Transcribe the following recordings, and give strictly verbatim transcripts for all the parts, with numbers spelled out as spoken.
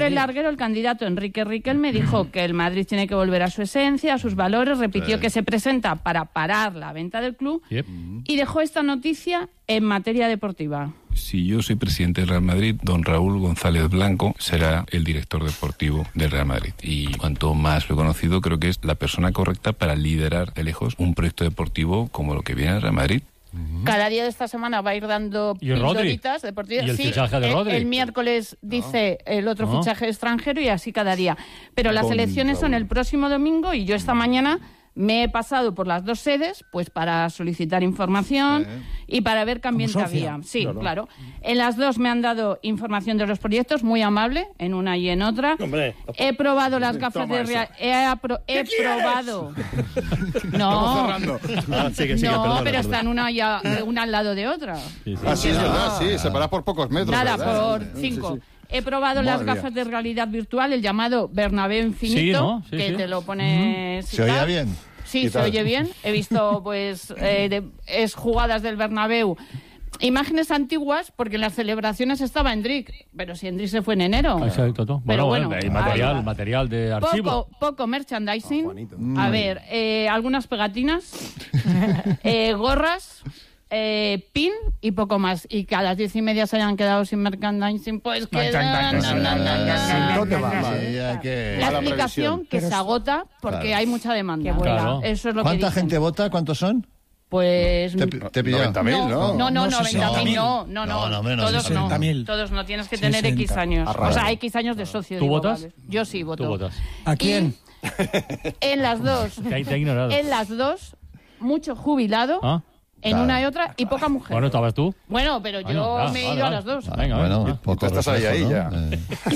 el larguero, el candidato Enrique Riquelme dijo que el Madrid tiene que volver a su esencia, a sus valores, repitió sí. que se presenta para parar la venta del club Yep. y dejó esta noticia en materia deportiva. Si yo soy presidente del Real Madrid, don Raúl González Blanco será el director deportivo del Real Madrid. Y cuanto más lo he conocido, creo que es la persona correcta para liderar de lejos un proyecto deportivo como lo que viene el Real Madrid. Cada día de esta semana va a ir dando ¿Y el Rodri? pildoritas deportivas. ¿Y el sí, fichaje de el, Rodri? el miércoles dice el otro No. fichaje extranjero y así cada día. Pero las Con elecciones son Raúl. el próximo domingo y yo esta mañana me he pasado por las dos sedes pues para solicitar información Sí. y para ver qué ambiente Como socia. había. Sí, Claro. claro. En las dos me han dado información de los proyectos, muy amable, en una y en otra. Hombre. He probado las gafas Toma de esa. real... He, apro- he probado... Estamos No, cerrando. Ah, sigue, sigue, no, perdona, pero perdona. están una, ya, una al lado de otra. Sí, sí. Ah, sí, es verdad, sí, separa por pocos metros. Nada, ¿verdad? por Sí, cinco. sí. He probado Madre las mía. gafas de realidad virtual, el llamado Bernabé Infinito, Sí, ¿no? Sí, que sí. te lo pones... y ¿Se oía tal. bien? Sí, ¿Y se tal? oye bien. He visto, pues, eh, de- es jugadas del Bernabéu. Imágenes antiguas, porque en las celebraciones estaba Endrick, pero si Endrick se fue en enero. Exacto, todo. Pero Bueno, bueno, el material, ahí va. material de archivo. Poco, poco merchandising. Ah, Juanito. A ver, eh, algunas pegatinas, eh, gorras, eh, pin y poco más. Y que a las diez y media se hayan quedado sin merchandising, pues que... tan, tan, no, no, no, no, no, no. ¿Dónde va? Sí, hay que- La Mala explicación previsión. que se agota porque Claro. hay mucha demanda. Que vuela. Claro. Eso es lo que ¿Cuánta dicen. gente vota? ¿Cuántos son? Pues... Te, te pilló. noventa mil, ¿no? No, no, No, noventa sesenta mil, mil. no, no, no, No, no, menos, todos sesenta no, mil. todos no, tienes que tener sesenta. X años, Arrasa. o sea, X años de socio. ¿Tú digo, votas? vale. Yo sí voto. Tú votas. ¿A quién? En las dos, Que ahí te he ignorado. en las dos, mucho jubilado, ¿Ah? en Claro. una y otra, y poca mujer. Bueno, ¿estabas tú? Bueno, pero yo Bueno, ya, me he vale, ido a vale. las dos. Venga, venga. Bueno, venga. poco Tú estás ahí, reflejo, ahí, ¿no? ya.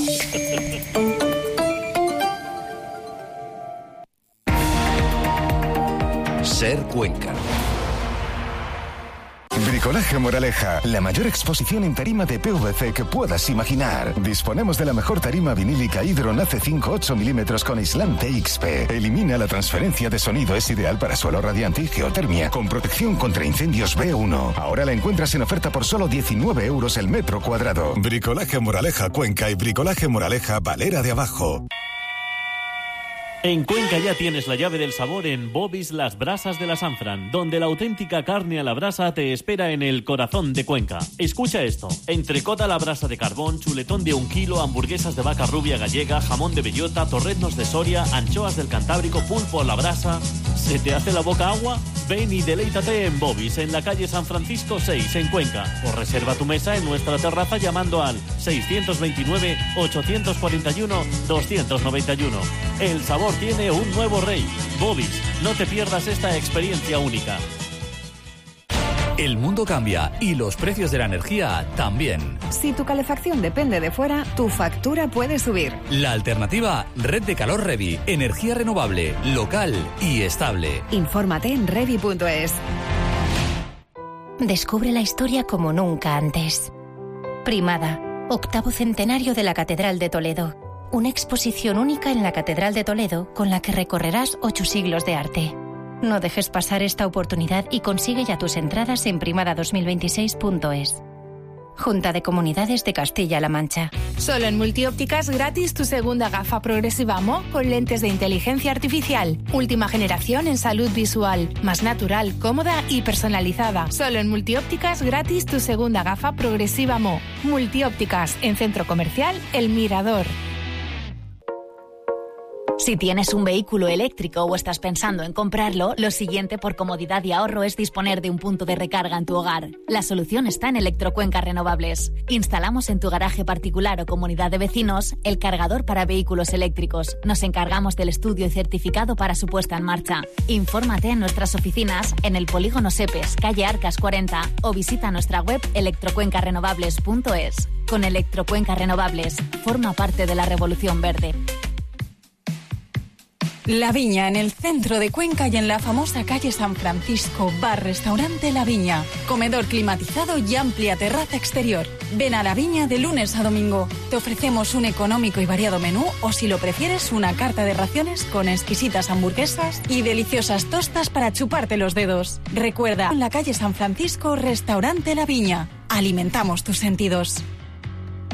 Eh. Ser Cuenca. Bricolaje Moraleja, la mayor exposición en tarima de P V C que puedas imaginar. Disponemos de la mejor tarima vinílica Hydron A C cinco ocho milímetros con aislante X P. Elimina la transferencia de sonido, es ideal para suelo radiante y geotermia, con protección contra incendios B uno. Ahora la encuentras en oferta por solo diecinueve euros el metro cuadrado. Bricolaje Moraleja Cuenca y Bricolaje Moraleja Valera de Abajo. En Cuenca ya tienes la llave del sabor en Bobby's Las Brasas de la Sanfran, donde la auténtica carne a la brasa te espera en el corazón de Cuenca. Escucha esto: entrecot a la brasa de carbón, chuletón de un kilo, hamburguesas de vaca rubia gallega, jamón de bellota, torreznos de Soria, anchoas del Cantábrico, pulpo a la brasa. ¿Se te hace la boca agua? Ven y deleítate en Bobby's, en la calle San Francisco seis, en Cuenca. O reserva tu mesa en nuestra terraza llamando al seiscientos veintinueve, ochocientos cuarenta y uno, doscientos noventa y uno. El sabor tiene un nuevo rey. Bobby's, no te pierdas esta experiencia única. El mundo cambia y los precios de la energía también. Si tu calefacción depende de fuera, tu factura puede subir. La alternativa, Red de Calor Revi. Energía renovable, local y estable. Infórmate en revi punto es. Descubre la historia como nunca antes. Primada, octavo centenario de la Catedral de Toledo. Una exposición única en la Catedral de Toledo con la que recorrerás ocho siglos de arte. No dejes pasar esta oportunidad y consigue ya tus entradas en primada dos mil veintiséis punto es. Junta de Comunidades de Castilla-La Mancha. Solo en Multiópticas gratis tu segunda gafa progresiva M O con lentes de inteligencia artificial. Última generación en salud visual. Más natural, cómoda y personalizada. Solo en Multiópticas gratis tu segunda gafa progresiva M O. Multiópticas en Centro Comercial El Mirador. Si tienes un vehículo eléctrico o estás pensando en comprarlo, lo siguiente por comodidad y ahorro es disponer de un punto de recarga en tu hogar. La solución está en Electrocuenca Renovables. Instalamos en tu garaje particular o comunidad de vecinos el cargador para vehículos eléctricos. Nos encargamos del estudio y certificado para su puesta en marcha. Infórmate en nuestras oficinas en el Polígono Sepes, calle Arcas cuarenta, o visita nuestra web electrocuenca renovables punto es. Con Electrocuenca Renovables, forma parte de la revolución verde. La Viña, en el centro de Cuenca y en la famosa calle San Francisco, bar-restaurante La Viña. Comedor climatizado y amplia terraza exterior. Ven a La Viña de lunes a domingo. Te ofrecemos un económico y variado menú, o si lo prefieres, una carta de raciones con exquisitas hamburguesas y deliciosas tostas para chuparte los dedos. Recuerda, en la calle San Francisco, restaurante La Viña. Alimentamos tus sentidos.